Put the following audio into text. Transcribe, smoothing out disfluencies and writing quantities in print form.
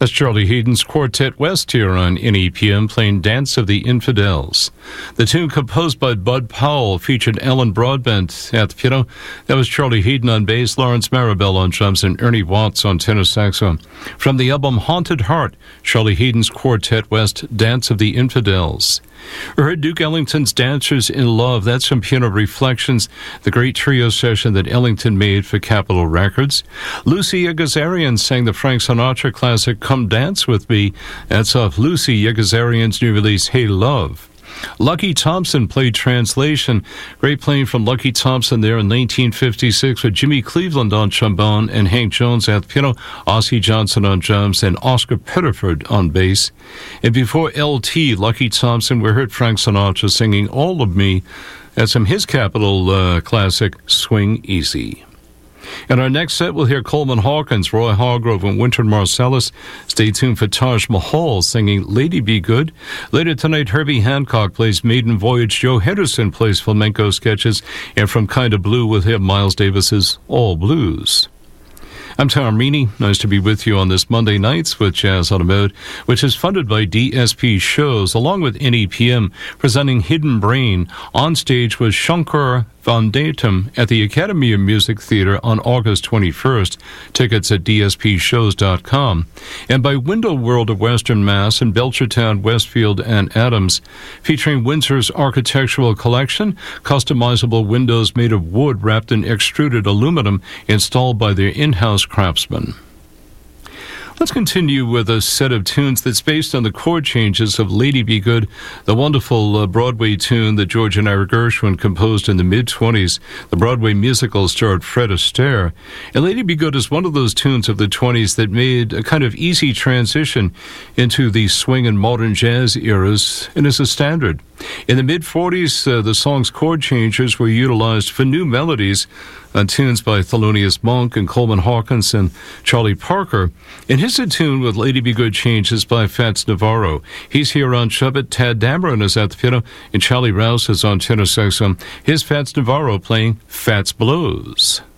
That's Charlie Hayden's Quartet West here on NEPM playing Dance of the Infidels. The tune composed by Bud Powell featured Alan Broadbent at the piano. That was Charlie Hayden on bass, Lawrence Marabelle on drums, and Ernie Watts on tenor saxophone. From the album Haunted Heart, Charlie Hayden's Quartet West, Dance of the Infidels. We heard Duke Ellington's Dancers in Love. That's from Piano Reflections, the great trio session that Ellington made for Capitol Records. Lucy Yegazarian sang the Frank Sinatra classic Come Dance With Me. That's off Lucy Yegazarian's new release Hey Love. Lucky Thompson played Translation. Great playing from Lucky Thompson there in 1956 with Jimmy Cleveland on trombone and Hank Jones at the piano, Ossie Johnson on drums, and Oscar Pettiford on bass. And before LT, Lucky Thompson, we heard Frank Sinatra singing All of Me. That's from his Capitol classic, Swing Easy. In our next set, we'll hear Coleman Hawkins, Roy Hargrove, and Wynton Marsalis. Stay tuned for Taj Mahal singing Lady Be Good. Later tonight, Herbie Hancock plays Maiden Voyage. Joe Henderson plays flamenco sketches. And from Kinda Blue, we'll hear Miles Davis's All Blues. I'm Tom Meany. Nice to be with you on this Monday nights with Jazz on the Mode, which is funded by DSP Shows, along with NEPM, presenting Hidden Brain on stage with Shankar Vandatam at the Academy of Music Theater on August 21st. Tickets at dspshows.com. And by Window World of Western Mass in Belchertown, Westfield, and Adams, featuring Windsor's architectural collection, customizable windows made of wood wrapped in extruded aluminum installed by their in-house craftsmen. Let's continue with a set of tunes that's based on the chord changes of Lady Be Good, the wonderful Broadway tune that George and Ira Gershwin composed in the mid-20s. The Broadway musical starred Fred Astaire. And Lady Be Good is one of those tunes of the 20s that made a kind of easy transition into the swing and modern jazz eras and is a standard. In the mid-40s, the song's chord changes were utilized for new melodies on tunes by Thelonious Monk and Coleman Hawkins and Charlie Parker. And here's a tune with Lady Be Good changes by Fats Navarro. He's here on trumpet, Tad Dameron is at the piano, and Charlie Rouse is on tenor saxophone. Here's Fats Navarro playing Fats Blows.